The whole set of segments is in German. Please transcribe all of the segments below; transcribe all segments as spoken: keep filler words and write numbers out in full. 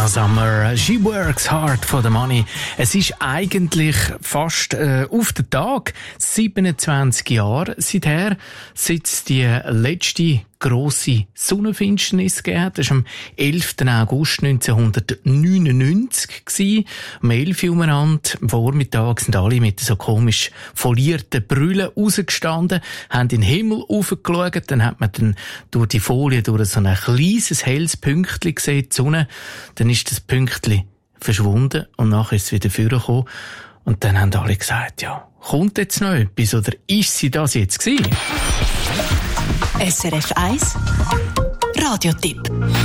Donna Summer, she works hard for the money. Es ist eigentlich fast äh, auf den Tag siebenundzwanzig Jahre seither, seit es die letzte grosse Sonnenfinsternis gegeben hat. Das war am elften August neunzehnhundertneunundneunzig. Um elf Uhr umeinander, am Vormittag, sind alle mit so komisch folierten Brüllen rausgestanden, haben in den Himmel raufgeschaut, dann hat man dann durch die Folie durch so ein kleines, helles Pünktchen gesehen, die Sonne. Dann ist das Pünktchen verschwunden und nachher ist es wieder vorgekommen. Und dann haben alle gesagt, ja, kommt jetzt noch etwas oder ist sie das jetzt gewesen? S R F eins Radiotipp.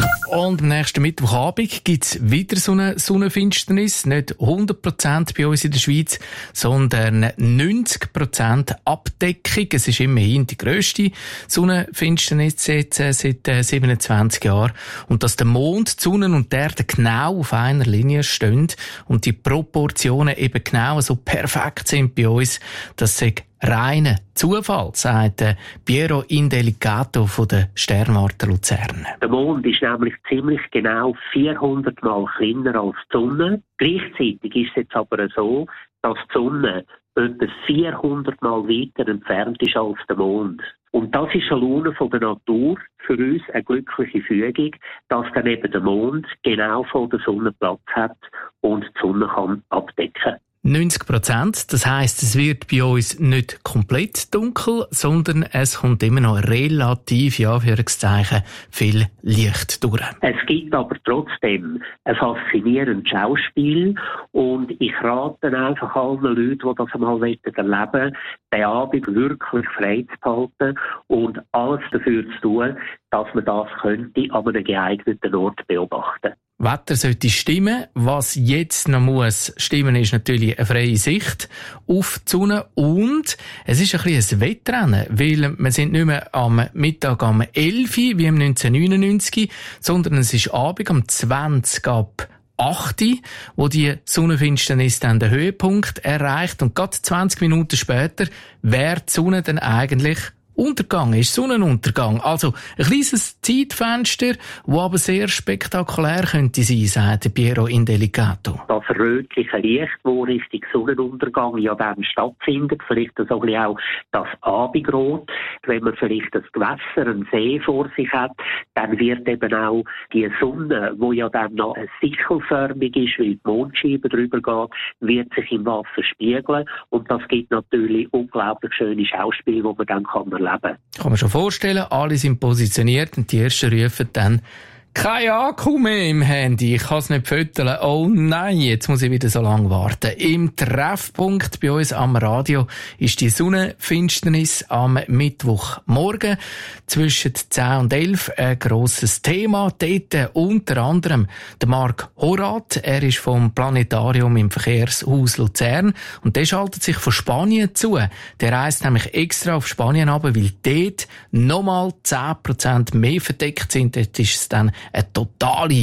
Und am nächsten Mittwochabend gibt es wieder so eine Sonnenfinsternis. Nicht hundert Prozent bei uns in der Schweiz, sondern neunzig Prozent Abdeckung. Es ist immerhin die grösste Sonnenfinsternis jetzt, äh, seit äh, siebenundzwanzig Jahren. Und dass der Mond, die Sonne und die Erde genau auf einer Linie stehen und die Proportionen eben genau so perfekt sind bei uns, das sagt reiner Zufall, sagt Piero Indelicato von der Sternwarte Luzern. Der Mond ist nämlich ziemlich genau vierhundert Mal kleiner als die Sonne. Gleichzeitig ist es jetzt aber so, dass die Sonne etwa vierhundert Mal weiter entfernt ist als der Mond. Und das ist eine Laune von der Natur, für uns eine glückliche Fügung, dass dann eben der Mond genau vor der Sonne Platz hat und die Sonne kann abdecken. neunzig Prozent, das heisst, es wird bei uns nicht komplett dunkel, sondern es kommt immer noch relativ, ja, für Anführungszeichen, viel Licht durch. Es gibt aber trotzdem ein faszinierendes Schauspiel und ich rate einfach allen Leuten, die das einmal erleben wollen, den Abend wirklich frei zu behalten und alles dafür zu tun, dass man das könnte an einem geeigneten Ort beobachten. Wetter sollte stimmen. Was jetzt noch muss stimmen, ist natürlich eine freie Sicht auf die Sonne. Und es ist ein bisschen ein Wettrennen, weil wir sind nicht mehr am Mittag am elf Uhr wie im neunzehnhundertneunundneunzig, sondern es ist Abend am zwanzig ab acht Uhr, wo die Sonnenfinsternis dann den Höhepunkt erreicht. Und gerade zwanzig Minuten später wäre die Sonne dann eigentlich Untergang, ist Sonnenuntergang. Also ein kleines Zeitfenster, das aber sehr spektakulär könnte sein, sagt Piero Indelicato. Das rötliche Licht, das Richtung Sonnenuntergang ja dann stattfindet, vielleicht so ein bisschen auch das Abendrot. Wenn man vielleicht ein Gewässer, einen See vor sich hat, dann wird eben auch die Sonne, die ja dann noch sichelförmig ist, weil die Mondscheibe drüber geht, wird sich im Wasser spiegeln. Und das gibt natürlich unglaublich schöne Schauspiele, die man dann kann erleben kann. Kann man schon vorstellen, alle sind positioniert und die Ersten rufen dann «Kein Akku mehr im Handy, ich kann es nicht füttern. Oh nein, jetzt muss ich wieder so lange warten.» Im Treffpunkt bei uns am Radio ist die Sonnenfinsternis am Mittwochmorgen zwischen zehn und elf ein grosses Thema. Dort unter anderem der Marc Horath, er ist vom Planetarium im Verkehrshaus Luzern und der schaltet sich von Spanien zu. Der reist nämlich extra auf Spanien runter, weil dort nochmal zehn Prozent mehr verdeckt sind. Dort ist es dann eine totale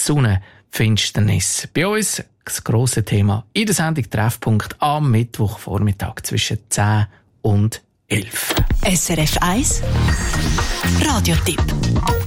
Sonnenfinsternis. Bei uns das grosse Thema in der Sendung Treffpunkt am Mittwochvormittag zwischen zehn und elf. S R F eins Radiotipp.